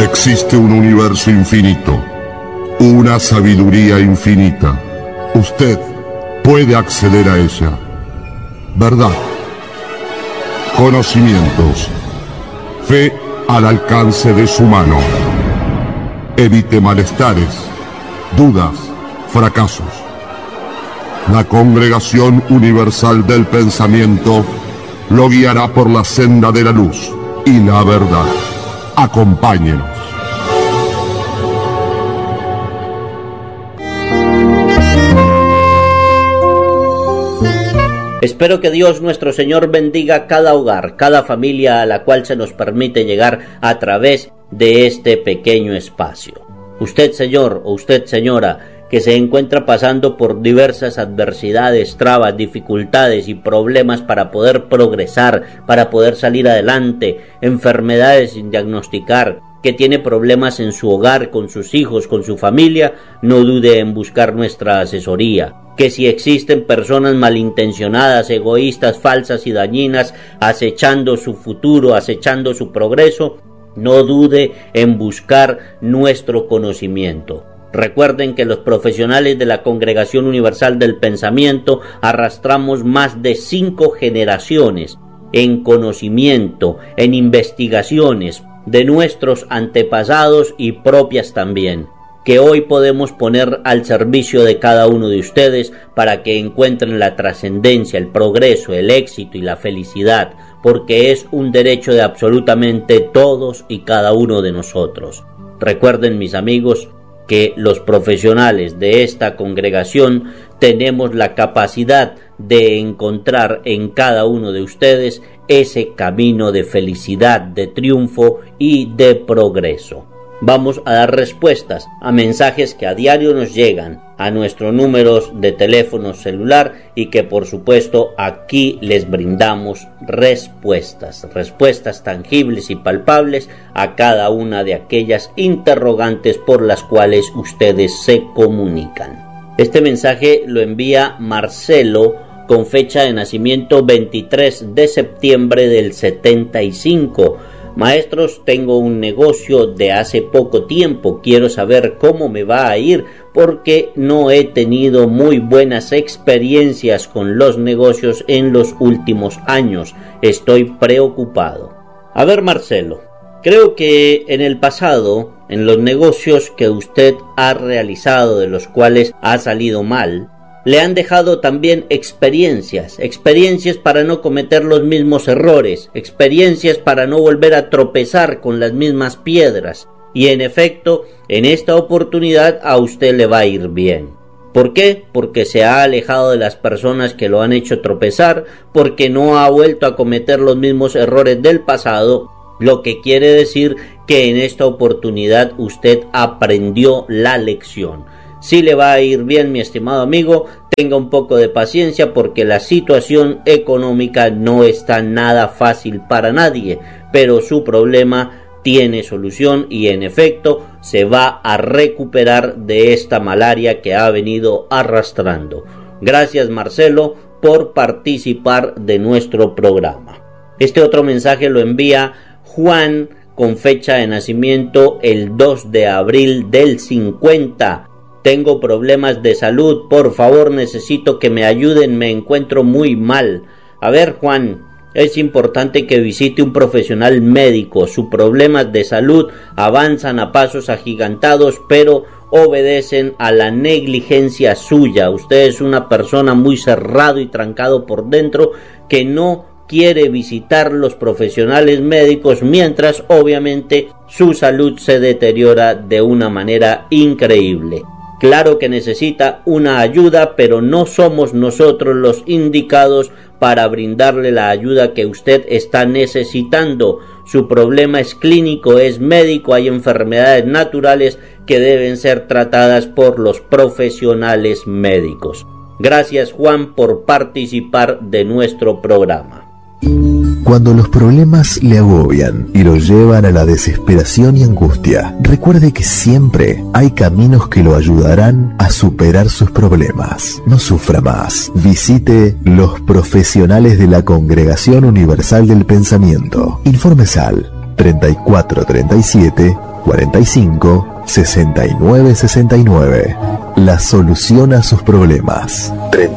Existe un universo infinito, una sabiduría infinita. Usted puede acceder a ella. Verdad, conocimientos, fe al alcance de su mano. Evite malestares, dudas, fracasos. La Congregación Universal del Pensamiento lo guiará por la senda de la luz y la verdad. Acompáñenos. Espero que Dios nuestro Señor bendiga cada hogar, cada familia a la cual se nos permite llegar a través de este pequeño espacio. Usted, señor, o usted, señora, que se encuentra pasando por diversas adversidades, trabas, dificultades y problemas para poder progresar, para poder salir adelante, enfermedades sin diagnosticar, que tiene problemas en su hogar, con sus hijos, con su familia, no dude en buscar nuestra asesoría. Que si existen personas malintencionadas, egoístas, falsas y dañinas, acechando su futuro, acechando su progreso, no dude en buscar nuestro conocimiento. Recuerden que los profesionales de la Congregación Universal del Pensamiento arrastramos más de 5 generaciones en conocimiento, en investigaciones de nuestros antepasados y propias también, que hoy podemos poner al servicio de cada uno de ustedes para que encuentren la trascendencia, el progreso, el éxito y la felicidad, porque es un derecho de absolutamente todos y cada uno de nosotros. Recuerden, mis amigos, que los profesionales de esta congregación tenemos la capacidad de encontrar en cada uno de ustedes ese camino de felicidad, de triunfo y de progreso. Vamos a dar respuestas a mensajes que a diario nos llegan a nuestros números de teléfono celular y que por supuesto aquí les brindamos respuestas tangibles y palpables a cada una de aquellas interrogantes por las cuales ustedes se comunican. Este mensaje lo envía Marcelo con fecha de nacimiento 23 de septiembre del 75. Maestros, tengo un negocio de hace poco tiempo, quiero saber cómo me va a ir porque no he tenido muy buenas experiencias con los negocios en los últimos años, estoy preocupado. A ver, Marcelo, creo que en el pasado, en los negocios que usted ha realizado de los cuales ha salido mal, le han dejado también experiencias para no cometer los mismos errores, experiencias para no volver a tropezar con las mismas piedras. Y en efecto, en esta oportunidad a usted le va a ir bien. ¿Por qué? Porque se ha alejado de las personas que lo han hecho tropezar, porque no ha vuelto a cometer los mismos errores del pasado, lo que quiere decir que en esta oportunidad usted aprendió la lección. Sí le va a ir bien, mi estimado amigo, tenga un poco de paciencia porque la situación económica no está nada fácil para nadie, pero su problema tiene solución y en efecto se va a recuperar de esta malaria que ha venido arrastrando. Gracias, Marcelo, por participar de nuestro programa. Este otro mensaje lo envía Juan con fecha de nacimiento el 2 de abril del 50. Tengo problemas de salud, por favor necesito que me ayuden, me encuentro muy mal. A ver, Juan, es importante que visite un profesional médico. Sus problemas de salud avanzan a pasos agigantados, pero obedecen a la negligencia suya. Usted es una persona muy cerrado y trancado por dentro que no quiere visitar los profesionales médicos mientras obviamente su salud se deteriora de una manera increíble. Claro que necesita una ayuda, pero no somos nosotros los indicados para brindarle la ayuda que usted está necesitando. Su problema es clínico, es médico, hay enfermedades naturales que deben ser tratadas por los profesionales médicos. Gracias, Juan, por participar de nuestro programa. Cuando los problemas le agobian y lo llevan a la desesperación y angustia, recuerde que siempre hay caminos que lo ayudarán a superar sus problemas. No sufra más. Visite los profesionales de la Congregación Universal del Pensamiento. Informes al 3437 45 69 69. La solución a sus problemas.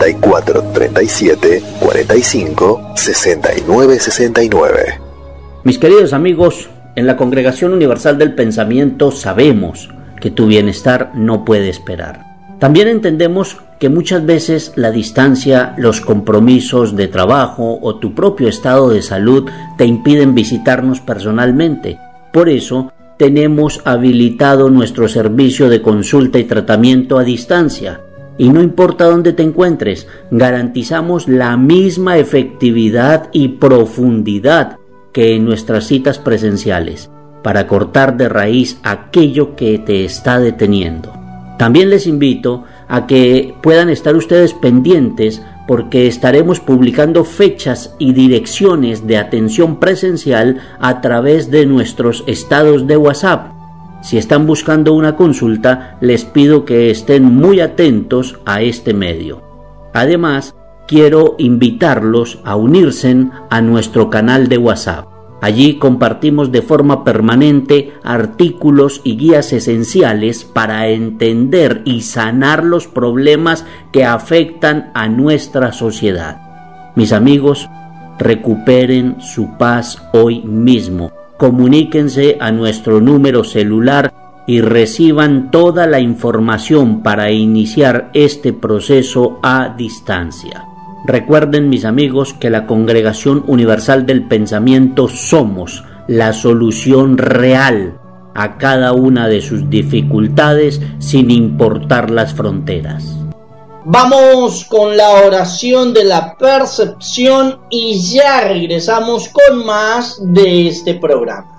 3437 45 69 69. Mis queridos amigos, en la Congregación Universal del Pensamiento sabemos que tu bienestar no puede esperar. También entendemos que muchas veces la distancia, los compromisos de trabajo o tu propio estado de salud te impiden visitarnos personalmente. Por eso, tenemos habilitado nuestro servicio de consulta y tratamiento a distancia. Y no importa dónde te encuentres, garantizamos la misma efectividad y profundidad que en nuestras citas presenciales, para cortar de raíz aquello que te está deteniendo. También les invito a que puedan estar ustedes pendientes, porque estaremos publicando fechas y direcciones de atención presencial a través de nuestros estados de WhatsApp. Si están buscando una consulta, les pido que estén muy atentos a este medio. Además, quiero invitarlos a unirse a nuestro canal de WhatsApp. Allí compartimos de forma permanente artículos y guías esenciales para entender y sanar los problemas que afectan a nuestra sociedad. Mis amigos, recuperen su paz hoy mismo. Comuníquense a nuestro número celular y reciban toda la información para iniciar este proceso a distancia. Recuerden, mis amigos, que la Congregación Universal del Pensamiento somos la solución real a cada una de sus dificultades, sin importar las fronteras. Vamos con la oración de la percepción y ya regresamos con más de este programa.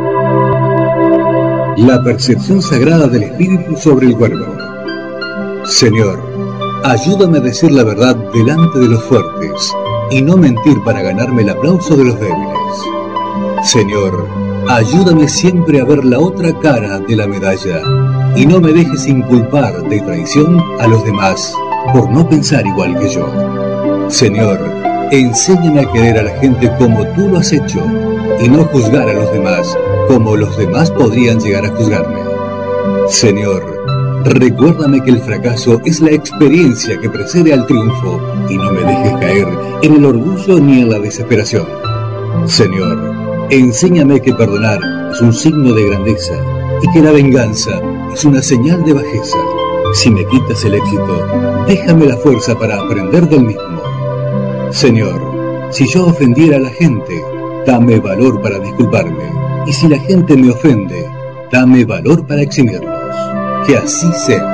La percepción sagrada del espíritu sobre el cuerpo. Señor, ayúdame a decir la verdad delante de los fuertes y no mentir para ganarme el aplauso de los débiles. Señor, ayúdame siempre a ver la otra cara de la medalla y no me dejes inculpar de traición a los demás por no pensar igual que yo. Señor, enséñame a querer a la gente como tú lo has hecho y no juzgar a los demás como los demás podrían llegar a juzgarme. Señor, recuérdame que el fracaso es la experiencia que precede al triunfo y no me dejes caer en el orgullo ni en la desesperación. Señor, enséñame que perdonar es un signo de grandeza y que la venganza es una señal de bajeza. Si me quitas el éxito, déjame la fuerza para aprender del mismo. Señor, si yo ofendiera a la gente, dame valor para disculparme. Y si la gente me ofende, dame valor para eximirlos. Que así sea.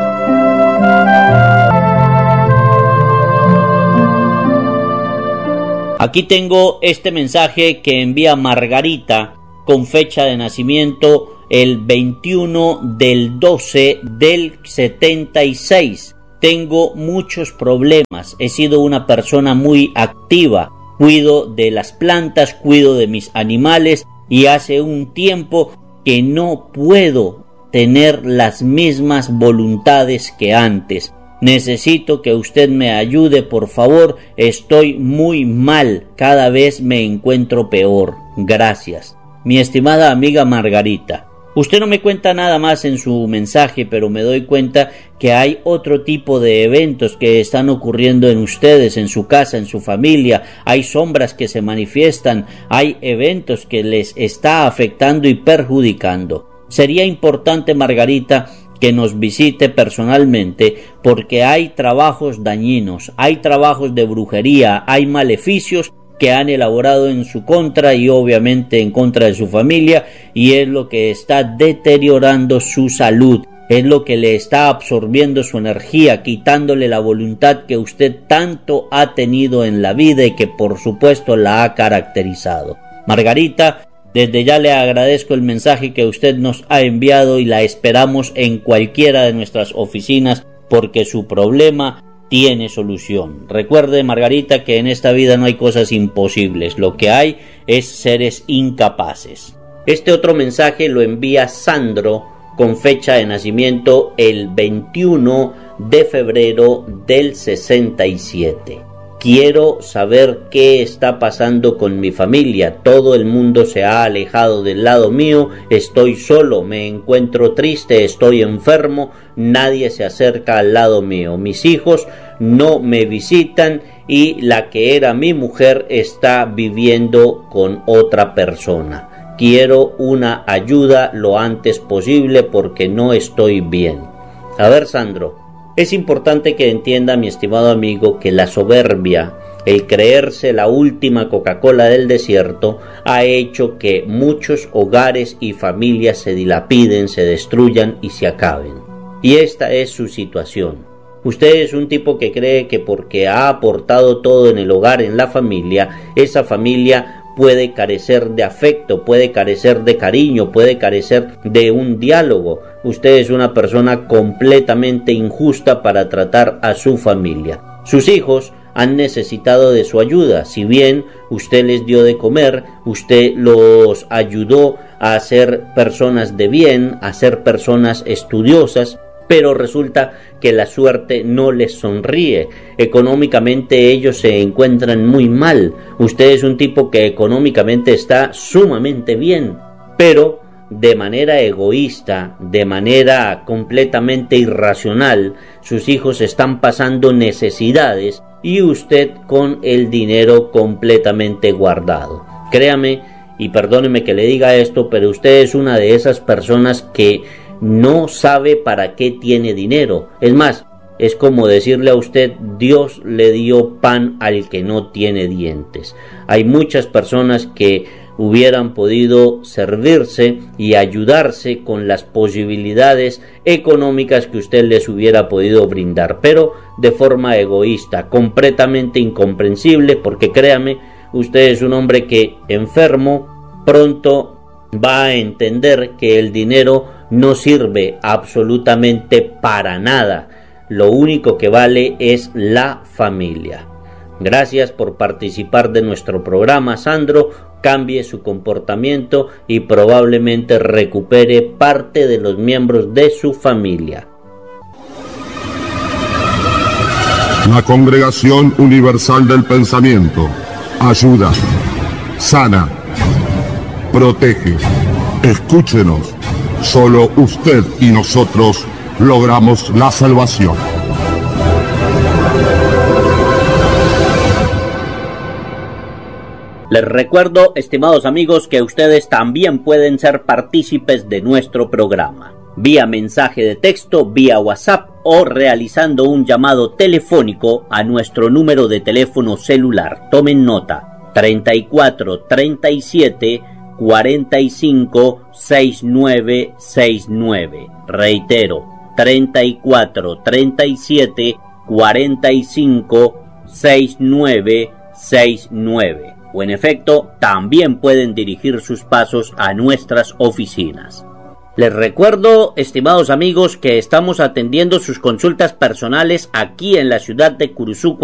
Aquí tengo este mensaje que envía Margarita con fecha de nacimiento el 21 del 12 del 76. Tengo muchos problemas, he sido una persona muy activa, cuido de las plantas, cuido de mis animales y hace un tiempo que no puedo tener las mismas voluntades que antes. Necesito que usted me ayude, por favor. Estoy muy mal, cada vez me encuentro peor. Gracias. Mi estimada amiga Margarita, usted no me cuenta nada más en su mensaje, pero me doy cuenta que hay otro tipo de eventos que están ocurriendo en ustedes, en su casa, en su familia. Hay sombras que se manifiestan, hay eventos que les está afectando y perjudicando. Sería importante, Margarita, que nos visite personalmente, porque hay trabajos dañinos, hay trabajos de brujería, hay maleficios que han elaborado en su contra y obviamente en contra de su familia, y es lo que está deteriorando su salud, es lo que le está absorbiendo su energía, quitándole la voluntad que usted tanto ha tenido en la vida y que por supuesto la ha caracterizado. Margarita, desde ya le agradezco el mensaje que usted nos ha enviado y la esperamos en cualquiera de nuestras oficinas, porque su problema tiene solución. Recuerde, Margarita, que en esta vida no hay cosas imposibles, lo que hay es seres incapaces. Este otro mensaje lo envía Sandro con fecha de nacimiento el 21 de febrero del 67. Quiero saber qué está pasando con mi familia. Todo el mundo se ha alejado del lado mío. Estoy solo, me encuentro triste, estoy enfermo. Nadie se acerca al lado mío. Mis hijos no me visitan y la que era mi mujer está viviendo con otra persona. Quiero una ayuda lo antes posible porque no estoy bien. A ver, Sandro, es importante que entienda, mi estimado amigo, que la soberbia, el creerse la última Coca-Cola del desierto, ha hecho que muchos hogares y familias se dilapiden, se destruyan y se acaben. Y esta es su situación. Usted es un tipo que cree que porque ha aportado todo en el hogar, en la familia, esa familia puede carecer de afecto, puede carecer de cariño, puede carecer de un diálogo. Usted es una persona completamente injusta para tratar a su familia. Sus hijos han necesitado de su ayuda. Si bien usted les dio de comer, usted los ayudó a ser personas de bien, a ser personas estudiosas, pero resulta que la suerte no les sonríe. Económicamente ellos se encuentran muy mal. Usted es un tipo que económicamente está sumamente bien, pero de manera egoísta, de manera completamente irracional, sus hijos están pasando necesidades y usted con el dinero completamente guardado. Créame, y perdóneme que le diga esto, pero usted es una de esas personas que no sabe para qué tiene dinero. Es más, es como decirle a usted: Dios le dio pan al que no tiene dientes. Hay muchas personas que hubieran podido servirse y ayudarse con las posibilidades económicas que usted les hubiera podido brindar, pero de forma egoísta, completamente incomprensible, porque créame, usted es un hombre que, enfermo, pronto va a entender que el dinero no sirve absolutamente para nada. Lo único que vale es la familia. Gracias por participar de nuestro programa, Sandro. Cambie su comportamiento y probablemente recupere parte de los miembros de su familia. La Congregación Universal del Pensamiento ayuda, sana, protege. Escúchenos. Solo usted y nosotros logramos la salvación. Les recuerdo, estimados amigos, que ustedes también pueden ser partícipes de nuestro programa, vía mensaje de texto, vía WhatsApp o realizando un llamado telefónico a nuestro número de teléfono celular. Tomen nota: 34 37 45 6969. Reitero: 34 37 45 6969. O en efecto, también pueden dirigir sus pasos a nuestras oficinas. Les recuerdo, estimados amigos, que estamos atendiendo sus consultas personales aquí en la ciudad de Curuzú,